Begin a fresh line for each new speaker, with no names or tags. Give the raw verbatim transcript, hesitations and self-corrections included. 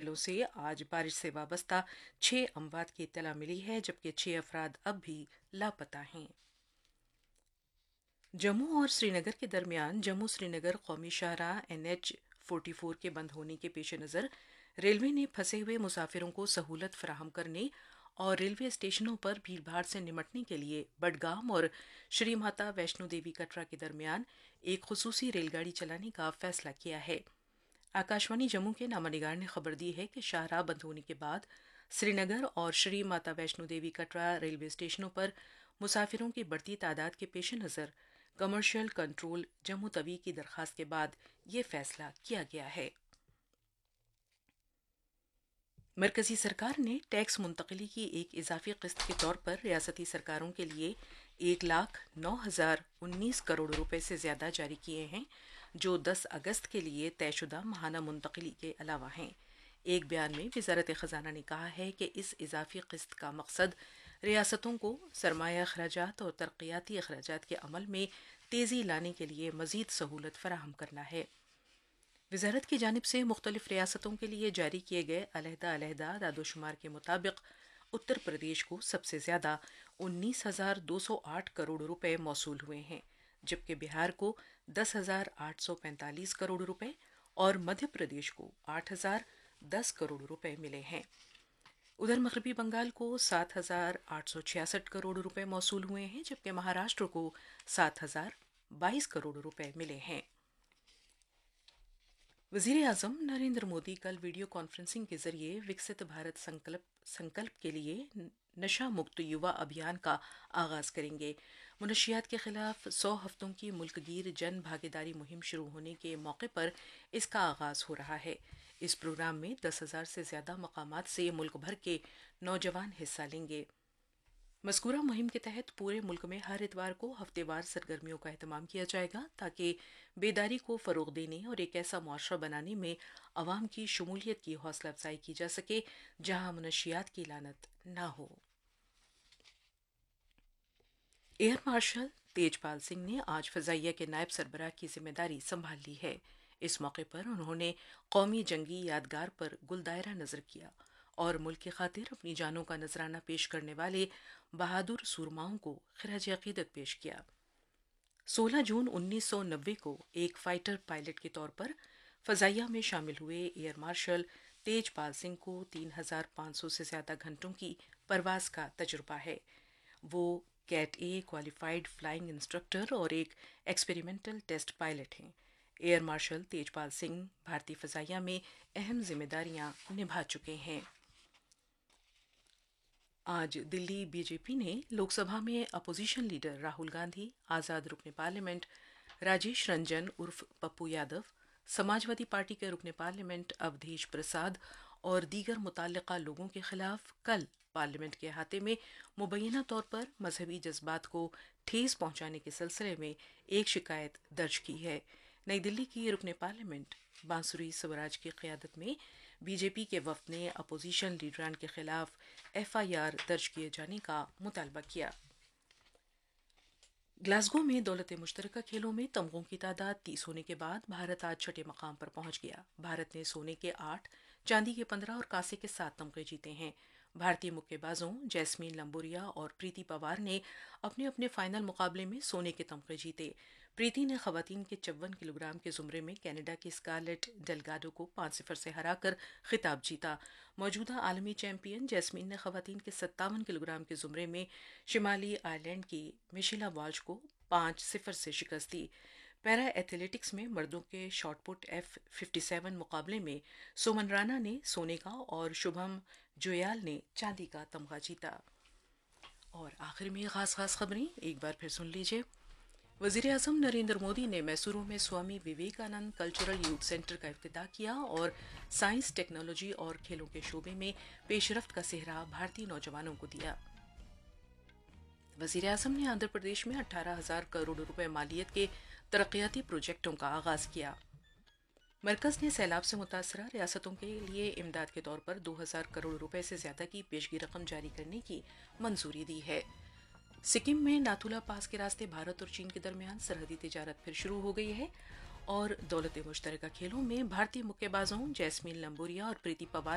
जिलों से आज बारिश से वाबस्ता छह अमवात की इत्तला मिली है, जबकि छह अफराद अब भी लापता हैं। जम्मू और श्रीनगर के दरमियान जम्मू श्रीनगर कौमी शाहराह एन एच फोर्टी फोर के बंद होने के पेश नज़र रेलवे ने फंसे हुए मुसाफिरों को सहूलत फराहम करने और रेलवे स्टेशनों पर भीड़भाड़ से निमटने के लिए बडगाम और श्री माता वैष्णो देवी कटरा के दरमियान एक खुसूसी रेलगाड़ी चलाने का फैसला किया है। आकाशवाणी जम्मू के नामानिगार ने खबर दी है कि शाहराह बंद होने के बाद श्रीनगर और श्री माता वैष्णो देवी कटरा रेलवे स्टेशनों पर मुसाफिरों की बढ़ती तादाद के पेश नज़र कमर्शियल कंट्रोल जम्मू तवी की दरखास्त के बाद ये फैसला किया गया है। मरकजी सरकार ने टैक्स मुंतकली की एक इजाफी किस्त के तौर पर रियासती सरकारों के लिए एक लाख नौ हजार उन्नीस करोड़ रुपए से ज्यादा जारी किए हैं, जो दस अगस्त के लिए तयशुदा माहाना मुंतकली के अलावा हैं। एक बयान में वजारत खजाना ने कहा है कि इस इजाफी किस्त का मकसद रियासतों को सरमाया अखराजात और तरक्याती अखराजात के अमल में तेज़ी लाने के लिए मज़ीद सहूलत फराहम करना है। वजारत की जानिब से मुख्तलिफ रियासतों के लिए जारी किए गए अलहदा अलहदा दादोशुमार के मुताबिक उत्तर प्रदेश को सबसे ज़्यादा उन्नीस हजार दो सौ आठ करोड़ रुपए मौसूल हुए हैं, जबकि बिहार को दस हजार आठ सौ पैंतालीस करोड़ रुपए और मध्य प्रदेश को आठ हजार दस करोड़ रुपए मिले हैं। उधर मगरबी बंगाल को सात हजार आठ सौ छियासठ करोड़ रुपए मौसूल हुए हैं, जबकि महाराष्ट्र को सात हजार बाईस करोड़ रुपए मिले हैं। वज़ीर आज़म नरेंद्र मोदी कल वीडियो कॉन्फ्रेंसिंग के जरिए विकसित भारत संकल्प संकल्प के लिए नशा मुक्त युवा अभियान का आगाज करेंगे। मुनशियात के खिलाफ सौ हफ्तों की मुल्कगीर जन भागीदारी मुहिम शुरू होने के मौके पर इसका आगाज हो रहा है। इस प्रोग्राम में दस हजार से ज्यादा मकामात से मुल्क भर के नौजवान हिस्सा लेंगे। मज़कूरा मुहिम के तहत पूरे मुल्क में हर इतवार को हफ्तेवार सरगर्मियों का एहतमाम किया जाएगा, ताकि बेदारी को फ़रोग़ देने और एक ऐसा मुआशरा बनाने में अवाम की शमूलियत की हौसला अफजाई की जा सके जहां मुनशियात की लानत ना हो। एयर मार्शल तेजपाल सिंह ने आज फ़ज़ाइया के नायब सरबराह की जिम्मेदारी संभाल ली है। इस मौके पर उन्होंने कौमी जंगी यादगार पर गुलदायरा नज़र किया और मुल्क की खातिर अपनी जानों का नजराना पेश करने वाले बहादुर सूरमाओं को खिराज अकीदत पेश किया। सोलह जून उन्नीस सौ नब्बे को एक फाइटर पायलट के तौर पर फ़ज़ाइया में शामिल हुए एयर मार्शल तेजपाल सिंह को तीन हजार पाँच सौ से ज़्यादा घंटों की परवाज का तजुर्बा है। वो कैट ए क्वालिफाइड फ्लाइंग इंस्ट्रक्टर और एक एक्सपेरिमेंटल टेस्ट पायलट हैं। एयर मार्शल तेजपाल सिंह भारतीय फ़ज़ाइया में अहम जिम्मेदारियां निभा चुके हैं। आज दिल्ली बीजेपी ने लोकसभा में अपोजिशन लीडर राहुल गांधी, आज़ाद रुकने पार्लियामेंट राजेश रंजन उर्फ पप्पू यादव, समाजवादी पार्टी के रुकने पार्लियामेंट अवधेश प्रसाद और दीगर मुतल्लिका लोगों के खिलाफ कल पार्लियामेंट के अहाते में मुबैना तौर पर मजहबी जज्बात को ठेस पहुंचाने के सिलसिले में एक शिकायत दर्ज की है। नई दिल्ली की रुकने पार्लियामेंट बांसुरी स्वराज की क़यादत में बीजेपी के वफ़द ने अपोजिशन लीडरान के खिलाफ एफ आई आर दर्ज किए जाने का मुतालबा किया। ग्लासगो में दौलत मुश्तरका खेलों में तमगों की तादाद तीस होने के बाद भारत आज छठे मकाम पर पहुंच गया। भारत ने सोने के आठ, चांदी के पंद्रह और कांसे के सात तमगे जीते हैं। भारतीय मुक्केबाजों जैस्मीन लंबोरिया और प्रीति पवार ने अपने अपने फाइनल मुकाबले में सोने के तमगे जीते। प्रीति ने खवातीन के चौवन किलोग्राम के जुमरे में कनाडा की स्कारलेट डेलगाडो को पाँच सिफर से हराकर खिताब जीता। मौजूदा आलमी चैंपियन जैस्मीन ने खवातीन के सत्तावन किलोग्राम के जुमरे में शिमाली आयरलैंड की मिशेला वाल्श को पाँच सिफर से शिकस्त दी। पैरा एथलेटिक्स में मर्दों के शॉटपुट एफ फिफ्टी सेवन मुकाबले में सुमन राणा ने सोने का और शुभम जोयाल ने चांदी का तमगा जीता। और आखिर में खास खास खबरें एक बार फिर सुन लीजिए। वज़ीर आज़म नरेंद्र मोदी ने मैसूरू में Swami Vivekananda cultural youth centre का इफ्तिताह किया और साइंस, टेक्नोलॉजी और खेलों के शोबे में पेशरफ्त का सेहरा भारतीय नौजवानों को दिया। वज़ीर आज़म ने आंध्र प्रदेश में अठारह हजार करोड़ रुपए मालियत के तरक्याती प्रोजेक्टों का आगाज किया। मरकज़ ने सैलाब से मुतासरा रियासतों के लिए इमदाद के तौर पर दो हजार करोड़ रुपए से ज्यादा की पेशगी रकम जारी करने की मंजूरी दी है। सिक्किम में नाथुला पास के रास्ते भारत और चीन के दरमियान सरहदी तिजारत फिर शुरू हो गई है और दौलत मुश्तरका खेलों में भारतीय मुक्केबाजों जैस्मीन लंबोरिया और प्रीति पवार